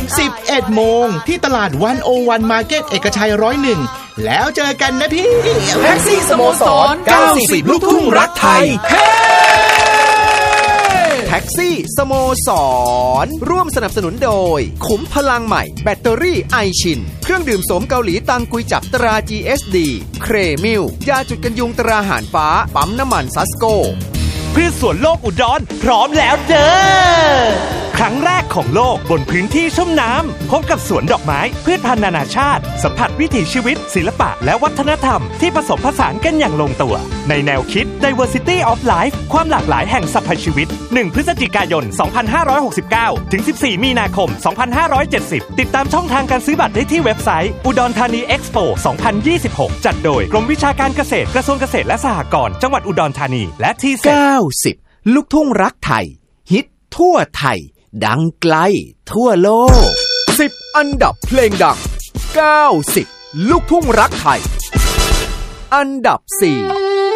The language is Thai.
11 โมงที่ตลาด101 Market เอกชัย101แล้วเจอกันนะพี่แท็กซี่สโมสร90ลูกทุ่งรักไทยแท็กซี่สโมสรร่วมสนับสนุนโดยขุมพลังใหม่แบตเตอรี่ไอชินเครื่องดื่มโสมเกาหลีตังกุยจับตรา GSD เครมิลยาจุดกันยุงตราหานฟ้าปั๊มน้ำมันซัสโกพืชสวนโลกอุดรพร้อมแล้วเด้อครั้งแรกของโลกบนพื้นที่ชุ่มน้ำพบกับสวนดอกไม้พืชพันธุ์นานาชาติสัมผัสวิถีชีวิตศิลปะและวัฒนธรรมที่ผสมผสานกันอย่างลงตัวในแนวคิด Diversity of Life ความหลากหลายแห่งสรรพชีวิต1พฤศจิกายน2569ถึง14มีนาคม2570ติดตามช่องทางการซื้อบัตรได้ที่เว็บไซต์อุดรธานีเอ็กซ์โป2026จัดโดยกรมวิชาการเกษตรกระทรวงเกษตรและสหกรณ์จังหวัดอุดรธานีและที่ 90ลูกทุ่งรักไทยฮิตทั่วไทยดังไกลทั่วโลก10อันดับเพลงดัง90ลูกทุ่งรักไทยอันดับ4